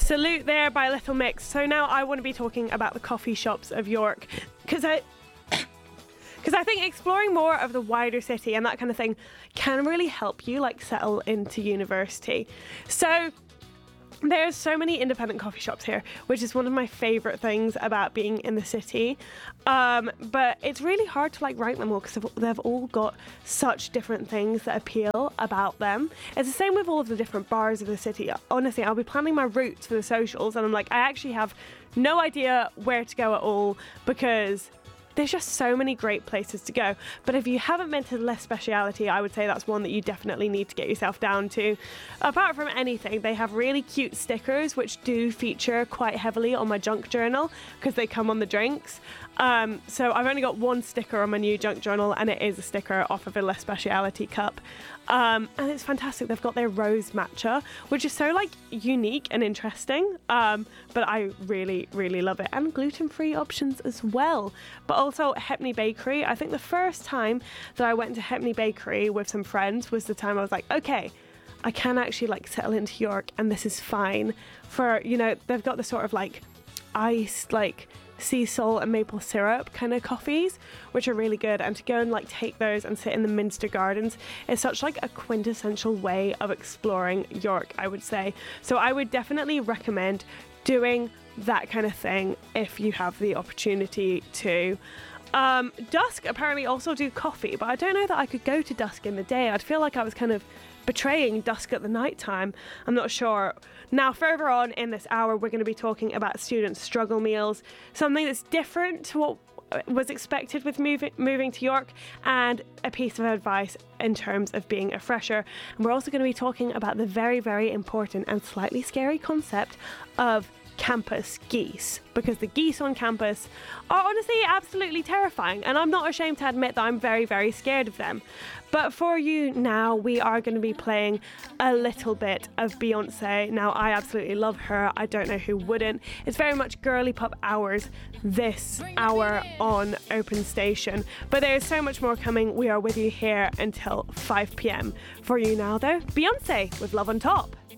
Salute there by Little Mix. So now I want to be talking about the coffee shops of York, because I think exploring more of the wider city and that kind of thing can really help you like settle into university. So there's so many independent coffee shops here, which is one of my favourite things about being in the city. But it's really hard to like rank them all because they've all got such different things that appeal about them. It's the same with all of the different bars of the city. Honestly, I'll be planning my routes for the socials and I'm like, I actually have no idea where to go at all because there's just so many great places to go. But if you haven't been to Les Speciality, I would say that's one that you definitely need to get yourself down to. Apart from anything, they have really cute stickers which do feature quite heavily on my junk journal because they come on the drinks. So I've only got one sticker on my new junk journal and it is a sticker off of a Les Speciality cup. And it's fantastic. They've got their rose matcha, which is so like unique and interesting. But I really, really love it. And gluten-free options as well. But also Hepney Bakery. I think the first time that I went to Hepney Bakery with some friends was the time I was like, okay, I can actually like settle into York and this is fine. For, you know, they've got the sort of like iced like sea salt and maple syrup kind of coffees, which are really good, and to go and like take those and sit in the Minster Gardens is such like a quintessential way of exploring York, I would say. So I would definitely recommend doing that kind of thing if you have the opportunity to. Dusk apparently also do coffee, but I don't know that I could go to Dusk in the day. I'd feel like I was kind of betraying Dusk at the night time. I'm not sure. Now, further on in this hour, we're going to be talking about student struggle meals, something that's different to what was expected with moving to York, and a piece of advice in terms of being a fresher. And we're also going to be talking about the very, very important and slightly scary concept of campus geese, because the geese on campus are honestly absolutely terrifying, and I'm not ashamed to admit that I'm very, very scared of them. But for you now, we are going to be playing a little bit of Beyonce. Now, I absolutely love her. I don't know who wouldn't. It's very much girly pop hours this hour on Open Station. But there is so much more coming. We are with you here until 5 p.m. For you now, though, Beyonce with Love on Top.